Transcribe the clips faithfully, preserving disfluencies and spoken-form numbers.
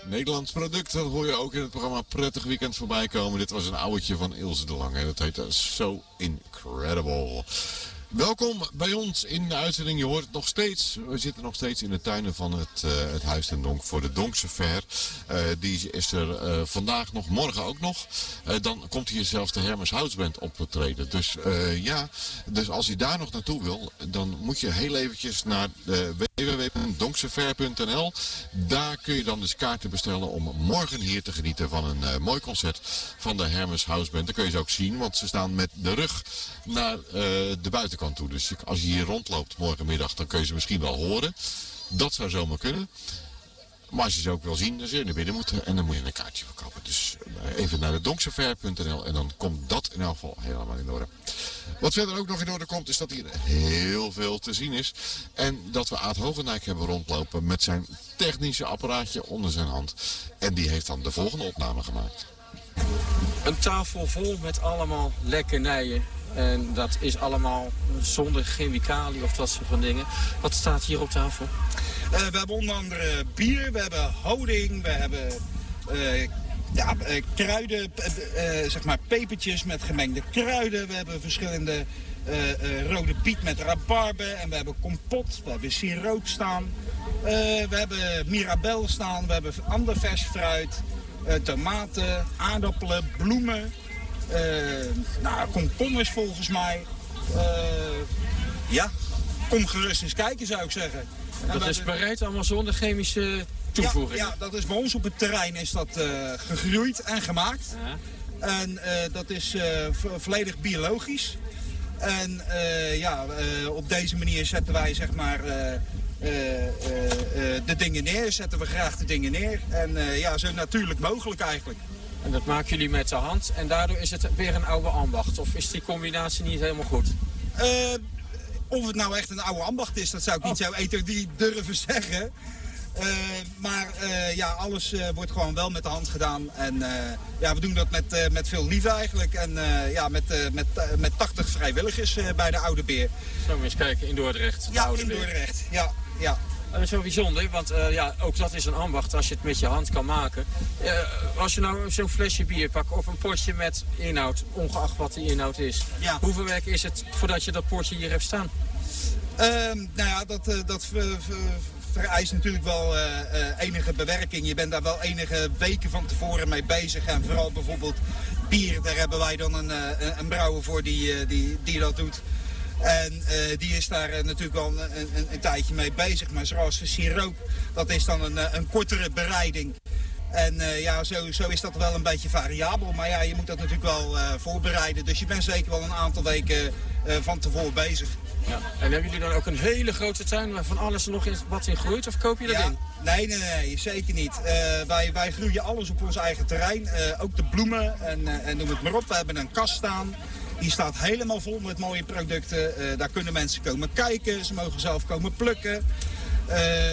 Nederlands product, dat hoor je ook in het programma Prettig Weekend voorbij komen. Dit was een ouwtje van Ilse de Lange. Dat heet So Incredible. Welkom bij ons in de uitzending. Je hoort het nog steeds. We zitten nog steeds in de tuinen van het, uh, het Huis ten Donk voor de Donkse Fair. Uh, die is er uh, vandaag nog, morgen ook nog. Uh, dan komt hier zelfs de Hermes Houtsband optreden. Dus uh, ja, dus als je daar nog naartoe wil, dan moet je heel eventjes naar de w w w punt donksefair punt n l. Daar kun je dan dus kaarten bestellen om morgen hier te genieten van een uh, mooi concert van de Hermes Houtsband. Dan kun je ze ook zien, want ze staan met de rug naar uh, de buitenkant toe. Dus als je hier rondloopt morgenmiddag, dan kun je ze misschien wel horen. Dat zou zomaar kunnen. Maar als je ze ook wil zien, dan zul je naar binnen moeten en dan moet je een kaartje verkopen. Dus even naar de donksefair punt n l en dan komt dat in elk geval helemaal in orde. Wat verder ook nog in orde komt, is dat hier heel veel te zien is. En dat we Aad Hogenijk hebben rondlopen met zijn technische apparaatje onder zijn hand. En die heeft dan de volgende opname gemaakt. Een tafel vol met allemaal lekkernijen. En dat is allemaal zonder chemicaliën of dat soort van dingen. Wat staat hier op tafel? Uh, we hebben onder andere bier, we hebben houding, we hebben uh, ja, uh, kruiden, uh, uh, zeg maar pepertjes met gemengde kruiden. We hebben verschillende uh, uh, rode biet met rabarber en we hebben kompot, we hebben siroop staan. Uh, we hebben mirabel staan, we hebben ander vers fruit, uh, tomaten, aardappelen, bloemen. Uh, nou, komkommers volgens mij. Uh, ja, kom gerust eens kijken zou ik zeggen. Dat is bereid allemaal zonder chemische toevoegingen? Ja, ja, dat is bij ons op het terrein is dat uh, gegroeid en gemaakt. Ja. En uh, dat is uh, vo volledig biologisch. En uh, ja, uh, op deze manier zetten wij zeg maar uh, uh, uh, uh, de dingen neer. Zetten we graag de dingen neer. En uh, ja, zo natuurlijk mogelijk eigenlijk. En dat maken jullie met de hand en daardoor is het weer een oude ambacht? Of is die combinatie niet helemaal goed? Uh, of het nou echt een oude ambacht is, dat zou ik niet oh. zo eten die durven zeggen. Uh, maar uh, ja, alles uh, wordt gewoon wel met de hand gedaan. En uh, ja, we doen dat met, uh, met veel liefde eigenlijk. En uh, ja, met, uh, met, uh, met tachtig vrijwilligers uh, bij de Oude Beer. Zullen we eens kijken in Dordrecht? Ja, Oude in Beer. Dordrecht. Ja, ja. Dat is wel bijzonder, want uh, ja, ook dat is een ambacht als je het met je hand kan maken. Uh, als je nou zo'n flesje bier pakt of een potje met inhoud, ongeacht wat die inhoud is. Ja. Hoeveel werk is het voordat je dat potje hier hebt staan? Uh, nou ja, dat, uh, dat uh, vereist natuurlijk wel uh, uh, enige bewerking. Je bent daar wel enige weken van tevoren mee bezig. En vooral bijvoorbeeld bier, daar hebben wij dan een, uh, een brouwer voor die, uh, die, die dat doet. En uh, die is daar uh, natuurlijk al een, een, een tijdje mee bezig. Maar zoals de siroop, dat is dan een, een kortere bereiding. En uh, ja, zo, zo is dat wel een beetje variabel. Maar ja, je moet dat natuurlijk wel uh, voorbereiden. Dus je bent zeker wel een aantal weken uh, van tevoren bezig. Ja. En hebben jullie dan ook een hele grote tuin waar van alles nog in, wat in groeit? Of koop je dat ja, in? Nee, nee, nee, zeker niet. Uh, wij, wij groeien alles op ons eigen terrein. Uh, ook de bloemen en, uh, en noem het maar op. We hebben een kast staan. Die staat helemaal vol met mooie producten. Uh, daar kunnen mensen komen kijken. Ze mogen zelf komen plukken. Uh,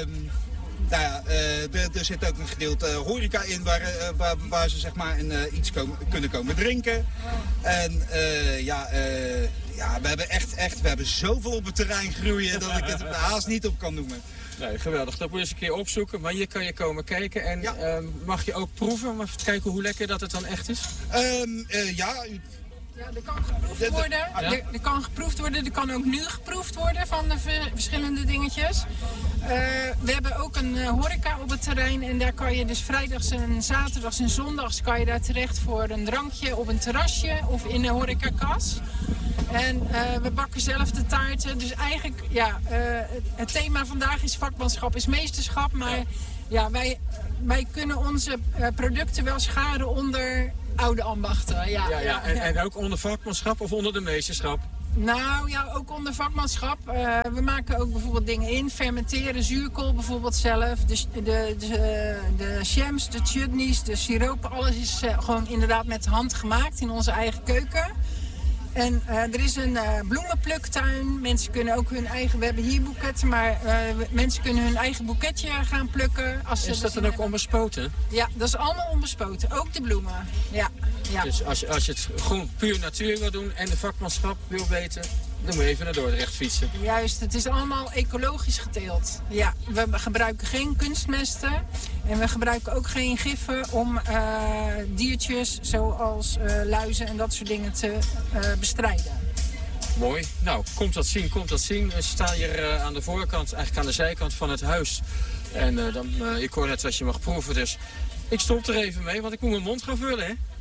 nou ja, uh, er, er zit ook een gedeelte uh, horeca in waar, uh, waar, waar ze zeg maar een, uh, iets komen, kunnen komen drinken. En uh, ja, uh, ja, we hebben echt, echt we hebben zoveel op het terrein groeien dat ik het er haast niet op kan noemen. Nee, geweldig. Dat moet je eens een keer opzoeken. Maar hier kan je komen kijken. En ja. uh, mag je ook proeven om even te kijken hoe lekker dat het dan echt is? Um, uh, ja... Ja, er kan geproefd worden. Ja? Er, er kan geproefd worden. Er kan ook nu geproefd worden van de verschillende dingetjes. Uh, we hebben ook een uh, horeca op het terrein. En daar kan je dus vrijdags en zaterdags en zondags kan je daar terecht voor een drankje op een terrasje of in de horecakas. En uh, we bakken zelf de taarten. Dus eigenlijk, ja, uh, het thema vandaag is vakmanschap is meesterschap. Maar ja, wij, wij kunnen onze uh, producten wel scharen onder oude ambachten. Ja, ja, ja. ja, en, ja. en ook onder vakmanschap of onder de meesterschap? Nou ja, ook onder vakmanschap. Uh, we maken ook bijvoorbeeld dingen in. Fermenteren, zuurkool bijvoorbeeld zelf. De, de, de, de jams, de chutneys, de siropen. Alles is uh, gewoon inderdaad met de hand gemaakt in onze eigen keuken. En uh, er is een uh, bloemenpluktuin. Mensen kunnen ook hun eigen... We hebben hier boeketten, maar uh, mensen kunnen hun eigen boeketje gaan plukken. Als ze is dat dan ook onbespoten? Ja, dat is allemaal onbespoten. Ook de bloemen. Ja, ja. Dus als je, als je het gewoon puur natuur wil doen en de vakmanschap wil weten, Dan moet je even naar Dordrecht fietsen. Juist, het is allemaal ecologisch geteeld. Ja, we gebruiken geen kunstmesten en we gebruiken ook geen giffen om uh, diertjes zoals uh, luizen en dat soort dingen te uh, bestrijden. Mooi. Nou, komt dat zien, komt dat zien. We staan hier uh, aan de voorkant, eigenlijk aan de zijkant van het huis. En uh, dan, uh, ik hoor net dat je mag proeven, dus ik stop er even mee, want ik moet mijn mond gaan vullen, hè.